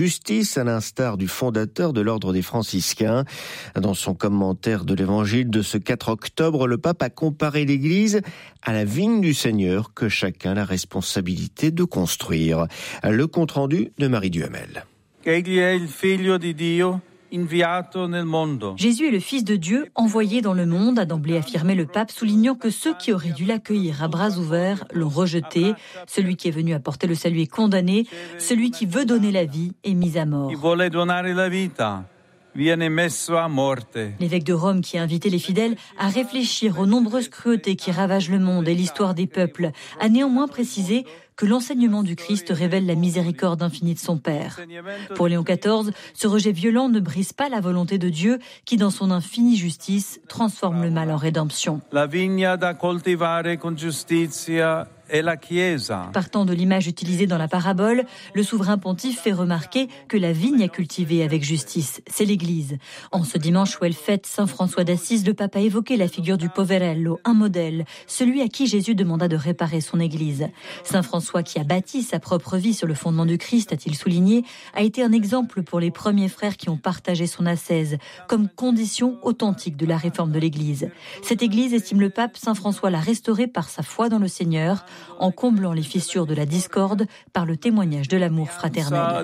justice, à l'instar du fondateur de l'ordre des franciscains. Dans son commentaire de l'évangile de ce 4 octobre, le pape a comparé l'Église à la vigne du Seigneur que chacun a la responsabilité de construire. Le compte-rendu de Marie Duhamel. Jésus est le Fils de Dieu, envoyé dans le monde, a d'emblée affirmé le pape, soulignant que ceux qui auraient dû l'accueillir à bras ouverts l'ont rejeté. Celui qui est venu apporter le salut est condamné, celui qui veut donner la vie est mis à mort. L'évêque de Rome, qui a invité les fidèles à réfléchir aux nombreuses cruautés qui ravagent le monde et l'histoire des peuples, a néanmoins précisé que l'enseignement du Christ révèle la miséricorde infinie de son Père. Pour Léon XIV, ce rejet violent ne brise pas la volonté de Dieu qui, dans son infinie justice, transforme le mal en rédemption. La vigna da coltivare con giustizia. Partant de l'image utilisée dans la parabole, le souverain pontife fait remarquer que la vigne à cultiver avec justice, c'est l'Église. En ce dimanche où elle fête Saint François d'Assise, le pape a évoqué la figure du poverello, un modèle, celui à qui Jésus demanda de réparer son Église. Saint François, qui a bâti sa propre vie sur le fondement du Christ, a-t-il souligné, a été un exemple pour les premiers frères qui ont partagé son ascèse, comme condition authentique de la réforme de l'Église. Cette Église, estime le pape, Saint François l'a restaurée par sa foi dans le Seigneur, en comblant les fissures de la discorde par le témoignage de l'amour fraternel.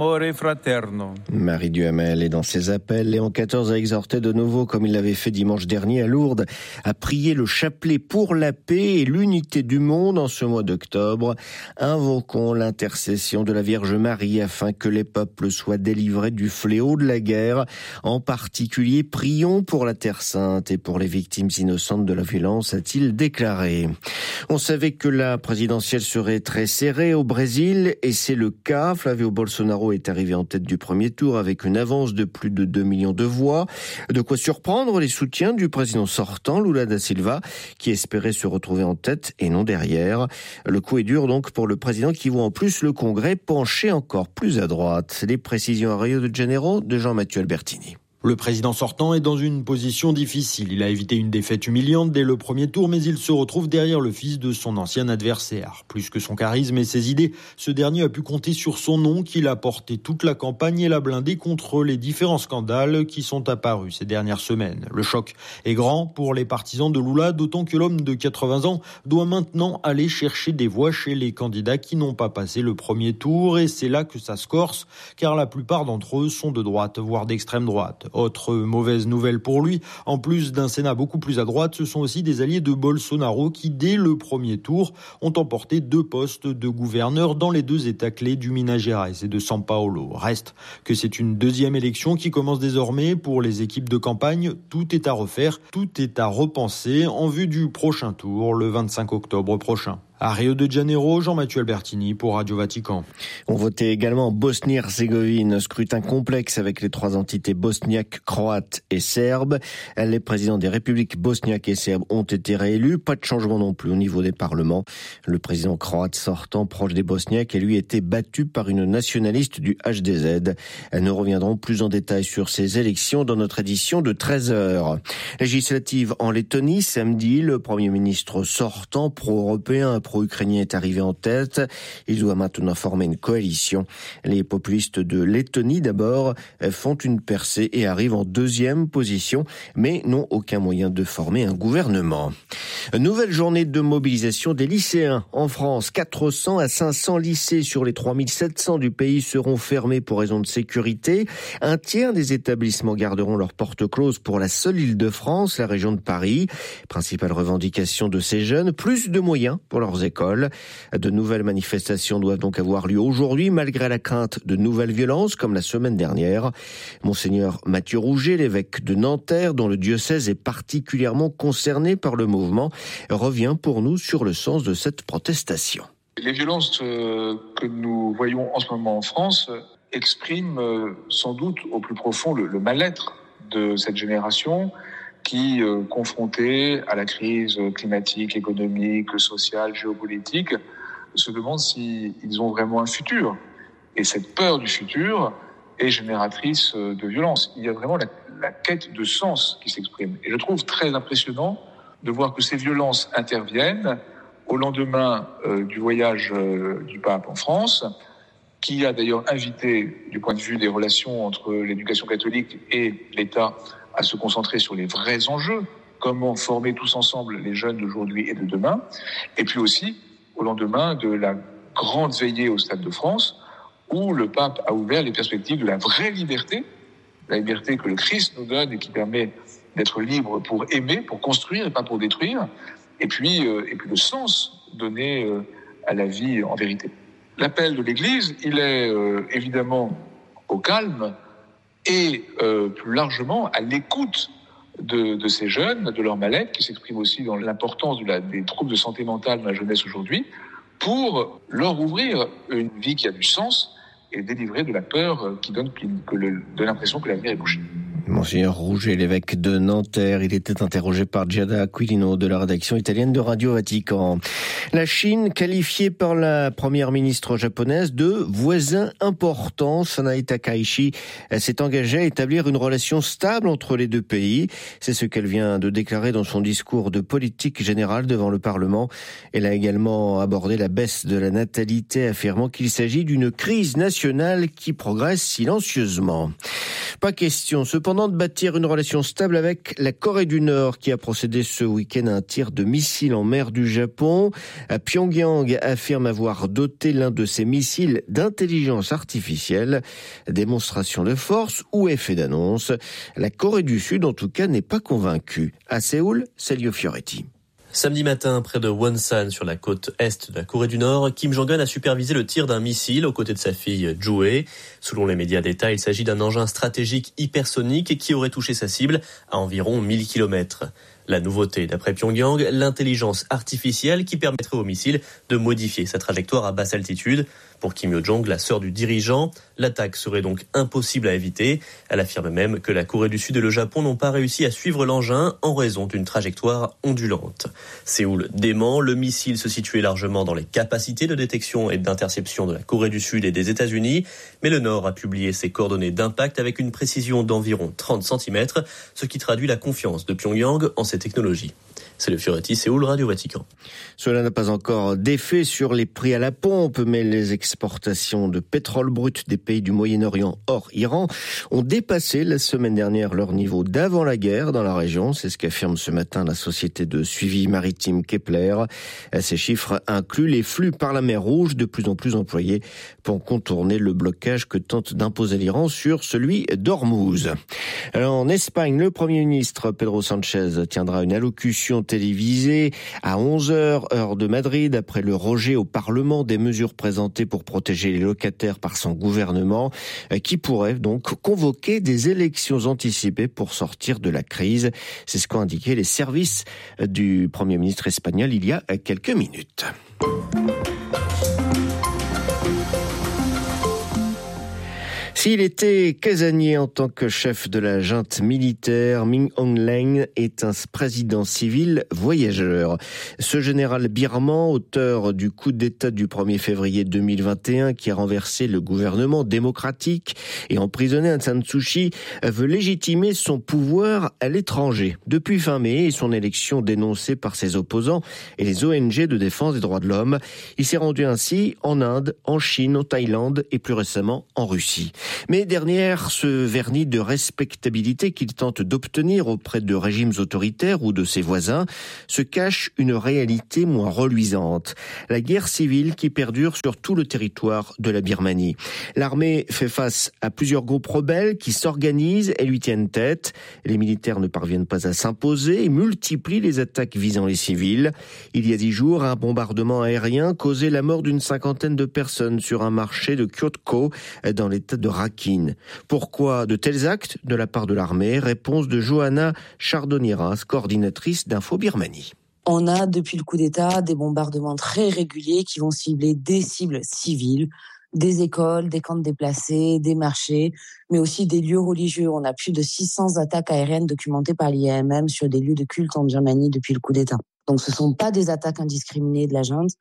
Marie Duhamel, et dans ses appels, Léon XIV a exhorté de nouveau, comme il l'avait fait dimanche dernier à Lourdes, à prier le chapelet pour la paix et l'unité du monde en ce mois d'octobre. Invoquons l'intercession de la Vierge Marie afin que les peuples soient délivrés du fléau de la guerre. En particulier, prions pour la Terre Sainte et pour les victimes innocentes de la violence, a-t-il déclaré. On savait que la présidentielle serait très serrée au Brésil et c'est le cas. Flavio Bolsonaro est arrivé en tête du premier tour avec une avance de plus de 2 millions de voix. De quoi surprendre les soutiens du président sortant, Lula da Silva, qui espérait se retrouver en tête et non derrière. Le coup est dur donc pour le président qui voit en plus le Congrès pencher encore plus à droite. Les précisions à Rio de Janeiro de Jean-Mathieu Albertini. Le président sortant est dans une position difficile. Il a évité une défaite humiliante dès le premier tour, mais il se retrouve derrière le fils de son ancien adversaire. Plus que son charisme et ses idées, ce dernier a pu compter sur son nom qu'il a porté toute la campagne et l'a blindé contre les différents scandales qui sont apparus ces dernières semaines. Le choc est grand pour les partisans de Lula, d'autant que l'homme de 80 ans doit maintenant aller chercher des voix chez les candidats qui n'ont pas passé le premier tour, et c'est là que ça se corse, car la plupart d'entre eux sont de droite, voire d'extrême droite. Autre mauvaise nouvelle pour lui, en plus d'un Sénat beaucoup plus à droite, ce sont aussi des alliés de Bolsonaro qui, dès le premier tour, ont emporté 2 postes de gouverneur dans les 2 États clés du Minas Gerais et de São Paulo. Reste que c'est une deuxième élection qui commence désormais pour les équipes de campagne. Tout est à refaire, tout est à repenser en vue du prochain tour, le 25 octobre prochain. À Rio de Janeiro, Jean-Mathieu Albertini pour Radio Vatican. On votait également en Bosnie-Herzégovine, scrutin complexe avec les 3 entités bosniaques, croates et serbes. Les présidents des républiques bosniaques et serbes ont été réélus. Pas de changement non plus au niveau des parlements. Le président croate sortant, proche des bosniaques, a lui été battu par une nationaliste du HDZ. Nous reviendrons plus en détail sur ces élections dans notre édition de 13h. Législative en Lettonie, samedi, le Premier ministre sortant, pro-européen, pro-ukrainien est arrivé en tête. Il doit maintenant former une coalition. Les populistes de Lettonie, d'abord, font une percée et arrivent en 2e position, mais n'ont aucun moyen de former un gouvernement. Nouvelle journée de mobilisation des lycéens en France. 400 à 500 lycées sur les 3700 du pays seront fermés pour raison de sécurité. Un tiers des établissements garderont leurs portes closes pour la seule Île-de-France, la région de Paris. Principale revendication de ces jeunes, plus de moyens pour leurs écoles. De nouvelles manifestations doivent donc avoir lieu aujourd'hui, malgré la crainte de nouvelles violences, comme la semaine dernière. Monseigneur Mathieu Rouget, l'évêque de Nanterre, dont le diocèse est particulièrement concerné par le mouvement, revient pour nous sur le sens de cette protestation. Les violences que nous voyons en ce moment en France expriment sans doute au plus profond le mal-être de cette génération qui, confrontée à la crise climatique, économique, sociale, géopolitique, se demandent s'ils ont vraiment un futur. Et cette peur du futur est génératrice de violence. Il y a vraiment la quête de sens qui s'exprime. Et je trouve très impressionnant de voir que ces violences interviennent au lendemain du voyage du pape en France, qui a d'ailleurs invité, du point de vue des relations entre l'éducation catholique et l'État, à se concentrer sur les vrais enjeux. Comment former tous ensemble les jeunes d'aujourd'hui et de demain. Et puis aussi, au lendemain de la grande veillée au Stade de France, où le pape a ouvert les perspectives de la vraie liberté, la liberté que le Christ nous donne et qui permet d'être libre pour aimer, pour construire et pas pour détruire, et puis le sens donné à la vie en vérité. L'appel de l'Église, il est évidemment au calme et plus largement à l'écoute de ces jeunes, de leur mal-être, qui s'exprime aussi dans l'importance des troubles de santé mentale dans la jeunesse aujourd'hui, pour leur ouvrir une vie qui a du sens et délivrer de la peur qui donne l'impression que l'avenir est bouché. Monseigneur Rouget, l'évêque de Nanterre, il était interrogé par Giada Aquilino de la rédaction italienne de Radio Vatican. La Chine, qualifiée par la première ministre japonaise de voisin important, Sanae Takaichi, s'est engagée à établir une relation stable entre les deux pays. C'est ce qu'elle vient de déclarer dans son discours de politique générale devant le Parlement. Elle a également abordé la baisse de la natalité, affirmant qu'il s'agit d'une crise nationale qui progresse silencieusement. Pas question, cependant, de bâtir une relation stable avec la Corée du Nord qui a procédé ce week-end à un tir de missile en mer du Japon. Pyongyang affirme avoir doté l'un de ses missiles d'intelligence artificielle. Démonstration de force ou effet d'annonce. La Corée du Sud, en tout cas, n'est pas convaincue. À Séoul, Celio Fioretti. Samedi matin, près de Wonsan, sur la côte est de la Corée du Nord, Kim Jong-un a supervisé le tir d'un missile aux côtés de sa fille Joo-hae. Selon les médias d'État, il s'agit d'un engin stratégique hypersonique qui aurait touché sa cible à environ 1000 km. La nouveauté, d'après Pyongyang, l'intelligence artificielle qui permettrait au missile de modifier sa trajectoire à basse altitude. Pour Kim Yo-jong, la sœur du dirigeant, l'attaque serait donc impossible à éviter. Elle affirme même que la Corée du Sud et le Japon n'ont pas réussi à suivre l'engin en raison d'une trajectoire ondulante. Séoul dément, le missile se situait largement dans les capacités de détection et d'interception de la Corée du Sud et des États-Unis, mais le Nord a publié ses coordonnées d'impact avec une précision d'environ 30 cm, ce qui traduit la confiance de Pyongyang en ces technologies. C'est le Fioretti, Séoul, Radio Vatican. Cela n'a pas encore d'effet sur les prix à la pompe, mais les exportations de pétrole brut des pays du Moyen-Orient hors Iran ont dépassé la semaine dernière leur niveau d'avant la guerre dans la région. C'est ce qu'affirme ce matin la société de suivi maritime Kepler. Ces chiffres incluent les flux par la mer Rouge de plus en plus employés pour contourner le blocage que tente d'imposer l'Iran sur celui d'Ormuz. Alors, en Espagne, le Premier ministre Pedro Sánchez tiendra une allocution télévisée à 11h, heure de Madrid, après le rejet au Parlement des mesures présentées pour protéger les locataires par son gouvernement, qui pourrait donc convoquer des élections anticipées pour sortir de la crise. C'est ce qu'ont indiqué les services du Premier ministre espagnol il y a quelques minutes. S'il était casanier en tant que chef de la junte militaire, Min Aung Hlaing est un président civil voyageur. Ce général birman, auteur du coup d'État du 1er février 2021 qui a renversé le gouvernement démocratique et emprisonné Aung San Suu Kyi, veut légitimer son pouvoir à l'étranger. Depuis fin mai et son élection dénoncée par ses opposants et les ONG de défense des droits de l'homme, il s'est rendu ainsi en Inde, en Chine, en Thaïlande et plus récemment en Russie. Mais derrière ce vernis de respectabilité qu'il tente d'obtenir auprès de régimes autoritaires ou de ses voisins, se cache une réalité moins reluisante. La guerre civile qui perdure sur tout le territoire de la Birmanie. L'armée fait face à plusieurs groupes rebelles qui s'organisent et lui tiennent tête. Les militaires ne parviennent pas à s'imposer et multiplient les attaques visant les civils. Il y a 10 jours, un bombardement aérien causait la mort d'une 50aine de personnes sur un marché de Kyotko dans l'état de Rakhine. Pourquoi de tels actes de la part de l'armée? Réponse de Johanna Chardoniras, coordinatrice d'Info Birmanie. On a, depuis le coup d'État, des bombardements très réguliers qui vont cibler des cibles civiles, des écoles, des camps de déplacés, des marchés, mais aussi des lieux religieux. On a plus de 600 attaques aériennes documentées par l'IAMM sur des lieux de culte en Birmanie depuis le coup d'État. Donc ce ne sont pas des attaques indiscriminées de la junte,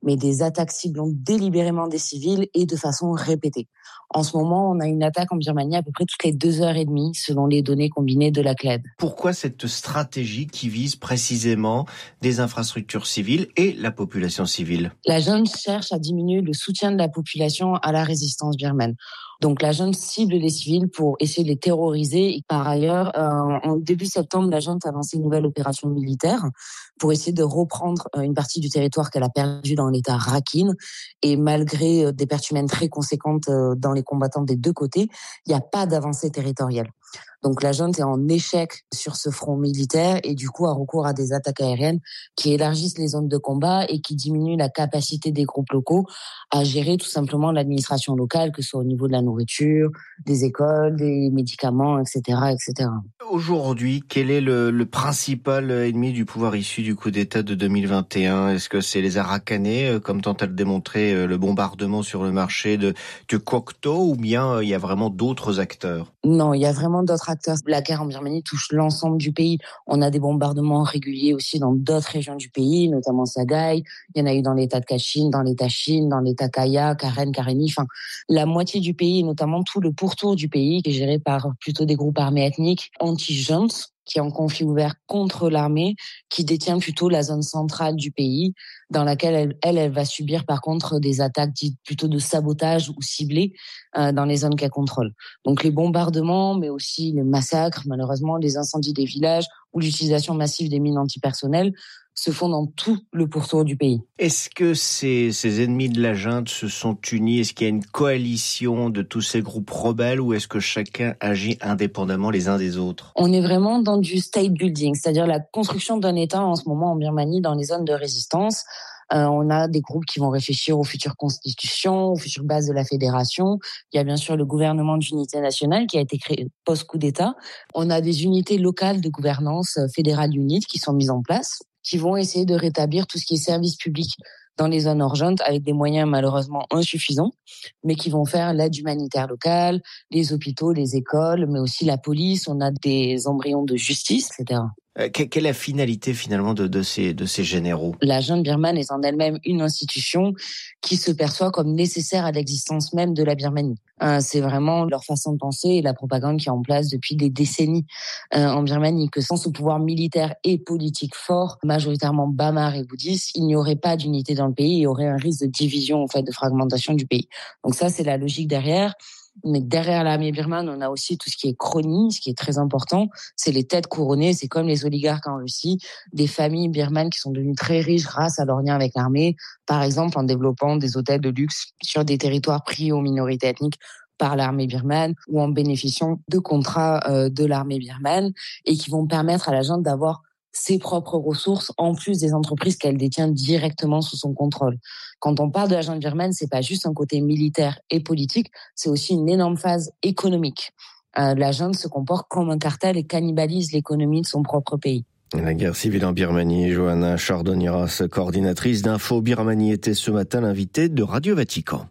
mais des attaques ciblant délibérément des civils et de façon répétée. En ce moment, on a une attaque en Birmanie à peu près toutes les 2h30, selon les données combinées de la CLED. Pourquoi cette stratégie qui vise précisément des infrastructures civiles et la population civile? La junte cherche à diminuer le soutien de la population à la résistance birmane. Donc la junte cible les civils pour essayer de les terroriser. Et par ailleurs, en début septembre, la junte a lancé une nouvelle opération militaire pour essayer de reprendre une partie du territoire qu'elle a perdu dans l'état Rakhine. Et malgré des pertes humaines très conséquentes dans les combattants des deux côtés, il n'y a pas d'avancée territoriale. Donc la junte est en échec sur ce front militaire et du coup a recours à des attaques aériennes qui élargissent les zones de combat et qui diminuent la capacité des groupes locaux à gérer tout simplement l'administration locale, que ce soit au niveau de la nourriture, des écoles, des médicaments, etc., etc. Aujourd'hui, quel est le principal ennemi du pouvoir issu du coup d'État de 2021? Est-ce que c'est les Arakanais, comme tente à le démontrer le bombardement sur le marché de Kokto, ou bien il y a vraiment d'autres acteurs? Non, il y a vraiment d'autres acteurs. La guerre en Birmanie touche l'ensemble du pays. On a des bombardements réguliers aussi dans d'autres régions du pays, notamment Sagaï. Il y en a eu dans l'état de Kachin, dans l'état Chin, dans l'état Kaya, Karen, Karenni. Enfin, la moitié du pays, et notamment tout le pourtour du pays, qui est géré par plutôt des groupes armés ethniques anti-juntes, qui est en conflit ouvert contre l'armée, qui détient plutôt la zone centrale du pays, dans laquelle elle va subir par contre des attaques dites plutôt de sabotage ou ciblées dans les zones qu'elle contrôle. Donc les bombardements, mais aussi les massacres, malheureusement, les incendies des villages ou l'utilisation massive des mines antipersonnelles se font dans tout le pourtour du pays. Est-ce que ces ennemis de la junte se sont unis? Est-ce qu'il y a une coalition de tous ces groupes rebelles ou est-ce que chacun agit indépendamment les uns des autres? On est vraiment dans du state building, c'est-à-dire la construction d'un État en ce moment en Birmanie dans les zones de résistance. On a des groupes qui vont réfléchir aux futures constitutions, aux futures bases de la fédération. Il y a bien sûr le gouvernement d'unité nationale qui a été créé post-coup d'État. On a des unités locales de gouvernance fédérale unique qui sont mises en place, qui vont essayer de rétablir tout ce qui est service public dans les zones hors junte avec des moyens malheureusement insuffisants, mais qui vont faire l'aide humanitaire locale, les hôpitaux, les écoles, mais aussi la police. On a des embryons de justice, etc. Quelle est la finalité finalement de ces généraux? La junte birmane est en elle-même une institution qui se perçoit comme nécessaire à l'existence même de la Birmanie. C'est vraiment leur façon de penser et la propagande qui est en place depuis des décennies en Birmanie, que sans ce pouvoir militaire et politique fort, majoritairement bamar et bouddhiste, il n'y aurait pas d'unité dans le pays, il y aurait un risque de division, en fait, de fragmentation du pays. Donc ça, c'est la logique derrière. Mais derrière l'armée birmane, on a aussi tout ce qui est chronie, ce qui est très important. C'est les têtes couronnées, c'est comme les oligarques en Russie, des familles birmanes qui sont devenues très riches grâce à leur lien avec l'armée, par exemple en développant des hôtels de luxe sur des territoires pris aux minorités ethniques par l'armée birmane ou en bénéficiant de contrats de l'armée birmane et qui vont permettre à la junte d'avoir ses propres ressources en plus des entreprises qu'elle détient directement sous son contrôle. Quand on parle de la junte birmane, c'est pas juste un côté militaire et politique, c'est aussi une énorme phase économique. La junte se comporte comme un cartel et cannibalise l'économie de son propre pays. La guerre civile en Birmanie, Johanna Chardoniras, coordinatrice d'Info Birmanie, était ce matin l'invitée de Radio Vatican.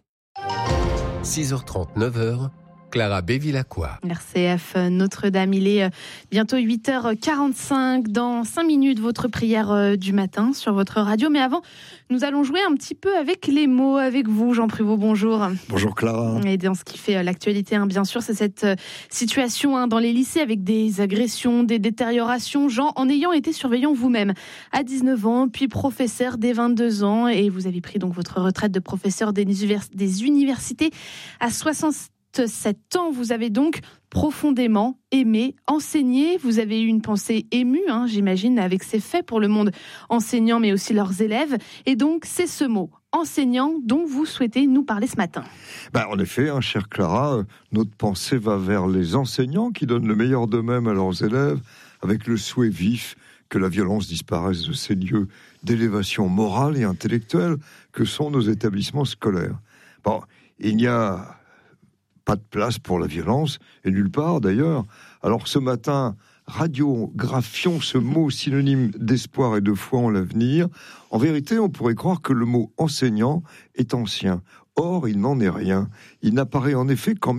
6h30, 9h. Clara Bévilacqua. RCF Notre-Dame, il est bientôt 8h45. Dans 5 minutes, votre prière du matin sur votre radio. Mais avant, nous allons jouer un petit peu avec les mots avec vous. Jean Prévost, bonjour. Bonjour Clara. Et dans ce qui fait l'actualité, bien sûr, c'est cette situation dans les lycées avec des agressions, des détériorations. Jean, en ayant été surveillant vous-même à 19 ans, puis professeur dès 22 ans, et vous avez pris donc votre retraite de professeur des universités à 67 ans, vous avez donc profondément aimé enseigner. Vous avez eu une pensée émue, j'imagine, avec ces faits pour le monde enseignant, mais aussi leurs élèves. Et donc, c'est ce mot, enseignant, dont vous souhaitez nous parler ce matin. En effet, chère Clara, notre pensée va vers les enseignants qui donnent le meilleur d'eux-mêmes à leurs élèves, avec le souhait vif que la violence disparaisse de ces lieux d'élévation morale et intellectuelle que sont nos établissements scolaires. Il n'y a pas de place pour la violence, et nulle part d'ailleurs. Alors ce matin, radiographions ce mot synonyme d'espoir et de foi en l'avenir. En vérité, on pourrait croire que le mot enseignant est ancien. Or, il n'en est rien. Il n'apparaît en effet qu'en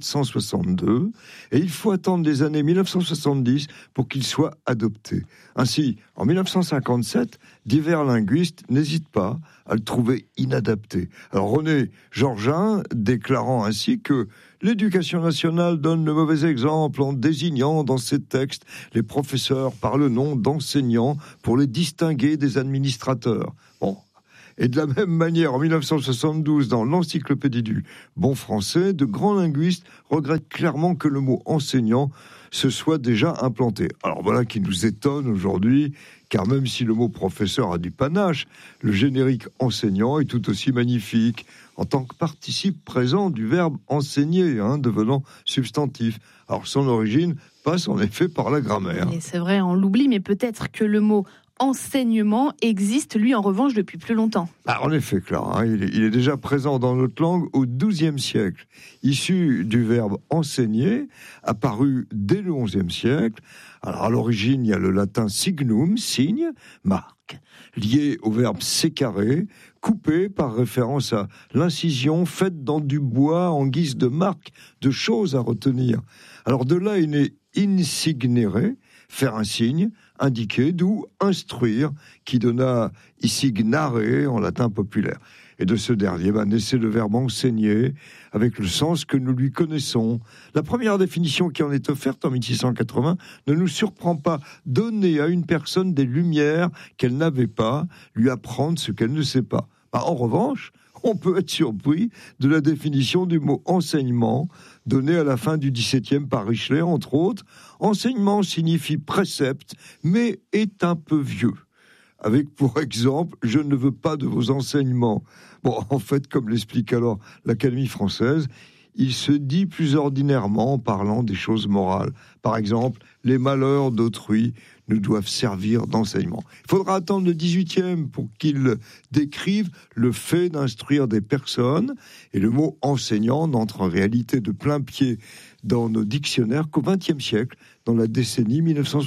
1762, et il faut attendre les années 1970 pour qu'il soit adopté. Ainsi, en 1957, divers linguistes n'hésitent pas à le trouver inadapté. Alors René Georgin déclarant ainsi que l'éducation nationale donne le mauvais exemple en désignant dans ses textes les professeurs par le nom d'enseignants pour les distinguer des administrateurs. Bon. Et de la même manière, en 1972, dans l'encyclopédie du bon français, de grands linguistes regrettent clairement que le mot enseignant se soit déjà implanté. Alors voilà qui nous étonne aujourd'hui, car même si le mot professeur a du panache, le générique enseignant est tout aussi magnifique, en tant que participe présent du verbe enseigner, devenant substantif. Alors son origine passe en effet par la grammaire. Et c'est vrai, on l'oublie, mais peut-être que le mot enseignement existe, lui, en revanche, depuis plus longtemps. En effet, Clara, il est déjà présent dans notre langue au XIIe siècle. Issu du verbe enseigner, apparu dès le XIe siècle. Alors, à l'origine, il y a le latin signum, signe, marque, lié au verbe sécarer, coupé par référence à l'incision faite dans du bois en guise de marque, de choses à retenir. Alors, de là est né insignere, faire un signe, indiquer, d'où instruire, qui donna issignare en latin populaire. Et de ce dernier naissait le verbe enseigner, avec le sens que nous lui connaissons. La première définition qui en est offerte en 1680 ne nous surprend pas. Donner à une personne des lumières qu'elle n'avait pas, lui apprendre ce qu'elle ne sait pas. En revanche, on peut être surpris de la définition du mot enseignement, donné à la fin du XVIIe par Richelet, entre autres. Enseignement signifie précepte, mais est un peu vieux. Avec pour exemple, je ne veux pas de vos enseignements. Bon, en fait, comme l'explique alors l'Académie française, il se dit plus ordinairement en parlant des choses morales. Par exemple, les malheurs d'autrui nous doivent servir d'enseignement. Il faudra attendre le XVIIIe pour qu'il décrive le fait d'instruire des personnes, et le mot enseignant n'entre en réalité de plein pied dans nos dictionnaires qu'au XXe siècle, dans la décennie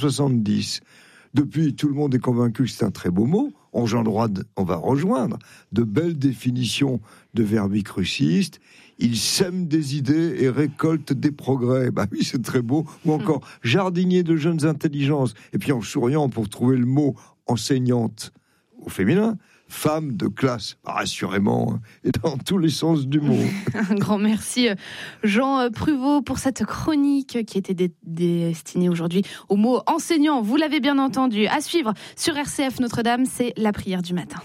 1970. Depuis, tout le monde est convaincu que c'est un très beau mot. On va rejoindre de belles définitions de verbicrucistes. Il sème des idées et récolte des progrès. Oui, c'est très beau. Ou encore jardinier de jeunes intelligences. Et puis en souriant pour trouver le mot enseignante au féminin. Femme de classe, assurément, et dans tous les sens du mot. Un grand merci, Jean Pruvot, pour cette chronique qui était destinée aujourd'hui au mot enseignant. Vous l'avez bien entendu. À suivre sur RCF Notre-Dame, c'est la prière du matin.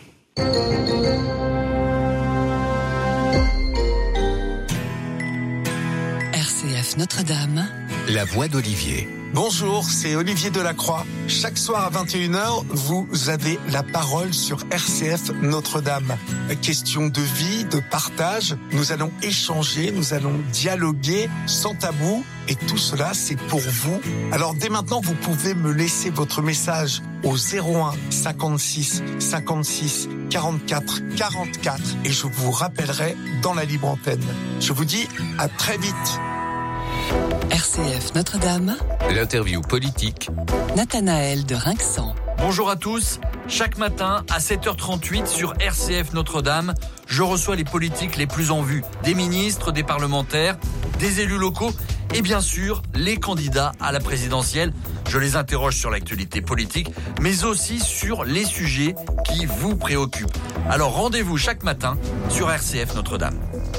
RCF Notre-Dame, la voix d'Olivier. Bonjour, c'est Olivier Delacroix. Chaque soir à 21h, vous avez la parole sur RCF Notre-Dame. Question de vie, de partage. Nous allons échanger, nous allons dialoguer sans tabou. Et tout cela, c'est pour vous. Alors dès maintenant, vous pouvez me laisser votre message au 01 56 56 44 44. Et je vous rappellerai dans la libre antenne. Je vous dis à très vite. RCF Notre-Dame, l'interview politique, Nathanaël de Rinxan. Bonjour à tous. Chaque matin à 7h38 sur RCF Notre-Dame, je reçois les politiques les plus en vue, des ministres, des parlementaires, des élus locaux et bien sûr les candidats à la présidentielle. Je les interroge sur l'actualité politique, mais aussi sur les sujets qui vous préoccupent. Alors rendez-vous chaque matin sur RCF Notre-Dame.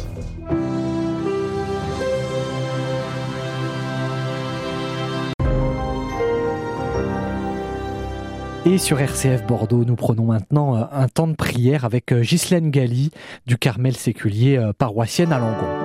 Et sur RCF Bordeaux, nous prenons maintenant un temps de prière avec Ghislaine Galli du Carmel séculier paroissienne à Langon.